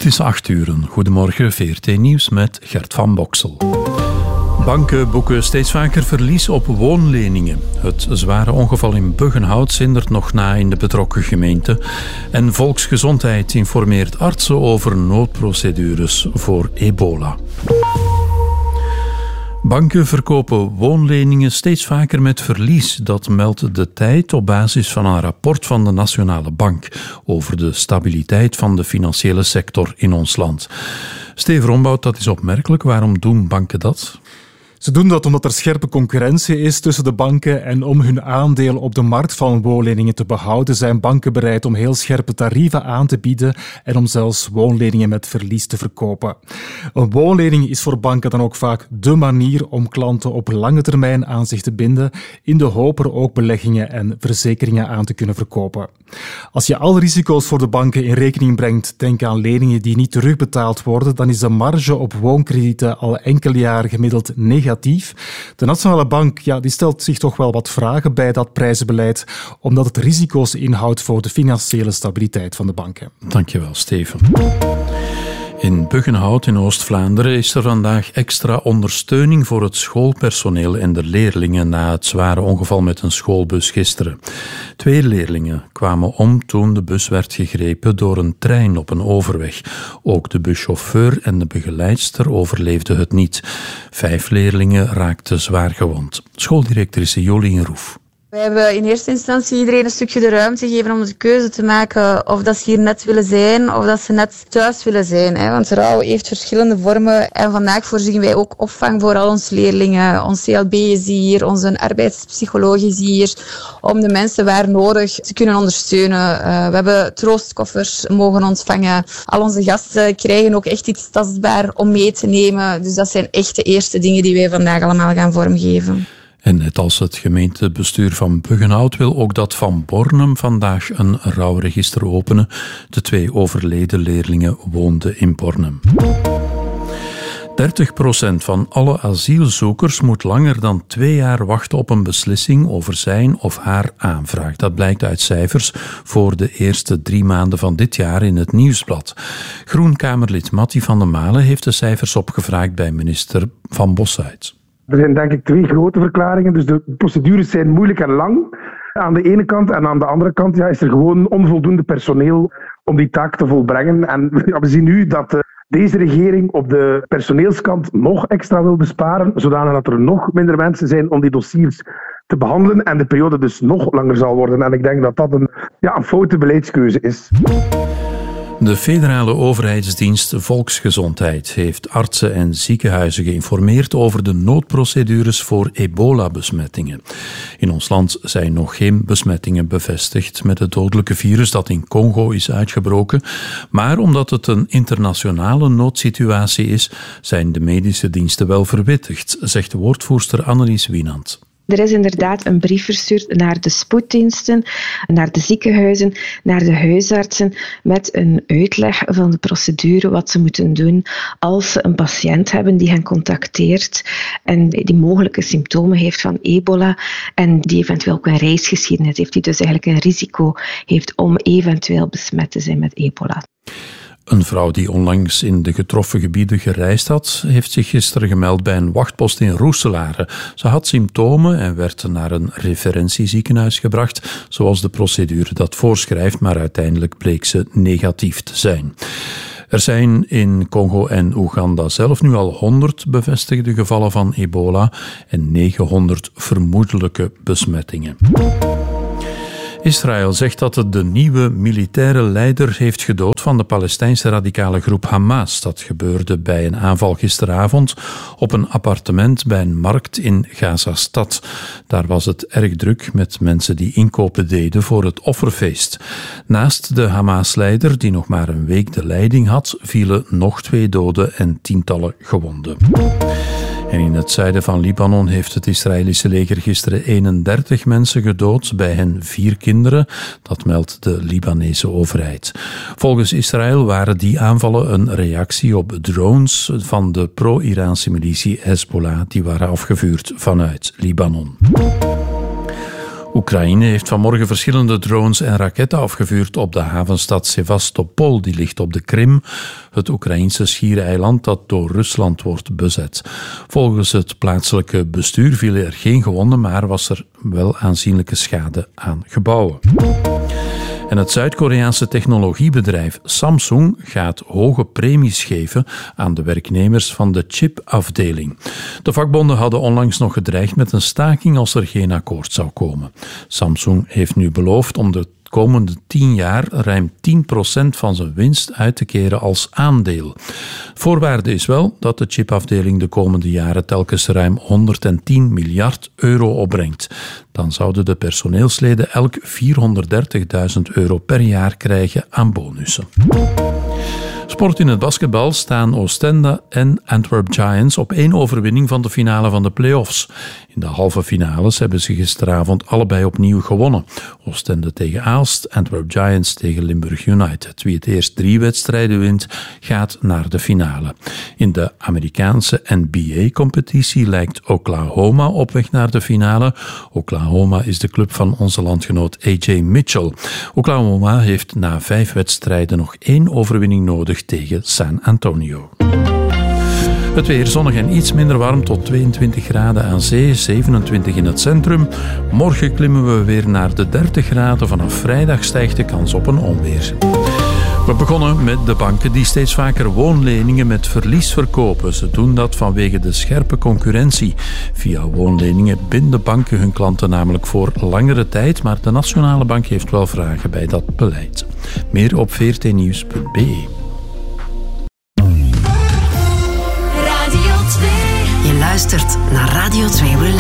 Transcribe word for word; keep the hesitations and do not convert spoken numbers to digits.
is acht uur. Goedemorgen, V R T Nieuws met Gert van Boksel. Banken boeken steeds vaker verlies op woonleningen. Het zware ongeval in Buggenhout zindert nog na in de betrokken gemeente. En Volksgezondheid informeert artsen over noodprocedures voor ebola. Banken verkopen woonleningen steeds vaker met verlies. Dat meldt De Tijd op basis van een rapport van de Nationale Bank over de stabiliteit van de financiële sector in ons land. Steven Rombout, dat is opmerkelijk. Waarom doen banken dat? Ze doen dat omdat er scherpe concurrentie is tussen de banken en om hun aandeel op de markt van woonleningen te behouden zijn banken bereid om heel scherpe tarieven aan te bieden en om zelfs woonleningen met verlies te verkopen. Een woonlening is voor banken dan ook vaak dé manier om klanten op lange termijn aan zich te binden, in de hoop er ook beleggingen en verzekeringen aan te kunnen verkopen. Als je alle risico's voor de banken in rekening brengt, denk aan leningen die niet terugbetaald worden, dan is de marge op woonkredieten al enkele jaren gemiddeld negatief. De Nationale Bank ja, die stelt zich toch wel wat vragen bij dat prijzenbeleid, omdat het risico's inhoudt voor de financiële stabiliteit van de banken. Dankjewel, Steven. In Buggenhout in Oost-Vlaanderen is er vandaag extra ondersteuning voor het schoolpersoneel en de leerlingen na het zware ongeval met een schoolbus gisteren. Twee leerlingen kwamen om toen de bus werd gegrepen door een trein op een overweg. Ook de buschauffeur en de begeleidster overleefden het niet. Vijf leerlingen raakten zwaar gewond. Schooldirectrice Jolien Roef. We hebben in eerste instantie iedereen een stukje de ruimte gegeven om de keuze te maken of dat ze hier net willen zijn of dat ze net thuis willen zijn. Hè. Want rouw heeft verschillende vormen en vandaag voorzien wij ook opvang voor al onze leerlingen. Ons C L B is hier, onze arbeidspsycholoog is hier, om de mensen waar nodig te kunnen ondersteunen. Uh, we hebben troostkoffers mogen ontvangen. Al onze gasten krijgen ook echt iets tastbaar om mee te nemen. Dus dat zijn echt de eerste dingen die wij vandaag allemaal gaan vormgeven. En net als het gemeentebestuur van Buggenhout wil ook dat van Bornem vandaag een rouwregister openen. De twee overleden leerlingen woonden in Bornem. dertig procent van alle asielzoekers moet langer dan twee jaar wachten op een beslissing over zijn of haar aanvraag. Dat blijkt uit cijfers voor de eerste drie maanden van dit jaar in het Nieuwsblad. Groenkamerlid Mattie van der Malen heeft de cijfers opgevraagd bij minister Van Bossuyt. Er zijn denk ik twee grote verklaringen. Dus de procedures zijn moeilijk en lang aan de ene kant. En aan de andere kant ja, is er gewoon onvoldoende personeel om die taak te volbrengen. En ja, we zien nu dat uh, deze regering op de personeelskant nog extra wil besparen, zodanig dat er nog minder mensen zijn om die dossiers te behandelen en de periode dus nog langer zal worden. En ik denk dat dat een, ja, een foute beleidskeuze is. De federale overheidsdienst Volksgezondheid heeft artsen en ziekenhuizen geïnformeerd over de noodprocedures voor ebola-besmettingen. In ons land zijn nog geen besmettingen bevestigd met het dodelijke virus dat in Congo is uitgebroken. Maar omdat het een internationale noodsituatie is, zijn de medische diensten wel verwittigd, zegt de woordvoerster Annelies Wienand. Er is inderdaad een brief verstuurd naar de spoeddiensten, naar de ziekenhuizen, naar de huisartsen met een uitleg van de procedure, wat ze moeten doen als ze een patiënt hebben die hen contacteert en die mogelijke symptomen heeft van ebola en die eventueel ook een reisgeschiedenis heeft, die dus eigenlijk een risico heeft om eventueel besmet te zijn met ebola. Een vrouw die onlangs in de getroffen gebieden gereisd had, heeft zich gisteren gemeld bij een wachtpost in Roeselare. Ze had symptomen en werd naar een referentieziekenhuis gebracht, zoals de procedure dat voorschrijft, maar uiteindelijk bleek ze negatief te zijn. Er zijn in Congo en Oeganda zelf nu al honderd bevestigde gevallen van ebola en negenhonderd vermoedelijke besmettingen. Israël zegt dat het de nieuwe militaire leider heeft gedood van de Palestijnse radicale groep Hamas. Dat gebeurde bij een aanval gisteravond op een appartement bij een markt in Gaza-stad. Daar was het erg druk met mensen die inkopen deden voor het offerfeest. Naast de Hamas-leider, die nog maar een week de leiding had, vielen nog twee doden en tientallen gewonden. En in het zuiden van Libanon heeft het Israëlische leger gisteren eenendertig mensen gedood, bij hen vier kinderen. Dat meldt de Libanese overheid. Volgens Israël waren die aanvallen een reactie op drones van de pro-Iraanse militie Hezbollah, die waren afgevuurd vanuit Libanon. Oekraïne heeft vanmorgen verschillende drones en raketten afgevuurd op de havenstad Sevastopol, die ligt op de Krim, het Oekraïnse schiereiland dat door Rusland wordt bezet. Volgens het plaatselijke bestuur vielen er geen gewonden, maar was er wel aanzienlijke schade aan gebouwen. En het Zuid-Koreaanse technologiebedrijf Samsung gaat hoge premies geven aan de werknemers van de chipafdeling. De vakbonden hadden onlangs nog gedreigd met een staking als er geen akkoord zou komen. Samsung heeft nu beloofd om de komende tien jaar ruim tien procent van zijn winst uit te keren als aandeel. Voorwaarde is wel dat de chipafdeling de komende jaren telkens ruim honderdtien miljard euro opbrengt. Dan zouden de personeelsleden elk vierhonderddertigduizend euro per jaar krijgen aan bonussen. Sport in het basketbal staan Oostende en Antwerp Giants op één overwinning van de finale van de play-offs. In de halve finales hebben ze gisteravond allebei opnieuw gewonnen. Oostende tegen Aalst, Antwerp Giants tegen Limburg United. Wie het eerst drie wedstrijden wint, gaat naar de finale. In de Amerikaanse N B A-competitie lijkt Oklahoma op weg naar de finale. Oklahoma is de club van onze landgenoot A J Mitchell. Oklahoma heeft na vijf wedstrijden nog één overwinning nodig tegen San Antonio. Het weer zonnig en iets minder warm tot tweeëntwintig graden aan zee, zevenentwintig in het centrum. Morgen klimmen we weer naar de dertig graden. Vanaf vrijdag stijgt de kans op een onweer. We begonnen met de banken die steeds vaker woonleningen met verlies verkopen. Ze doen dat vanwege de scherpe concurrentie. Via woonleningen binden banken hun klanten namelijk voor langere tijd, maar de Nationale Bank heeft wel vragen bij dat beleid. Meer op v r t nieuws punt b e. Je luistert naar Radio twee.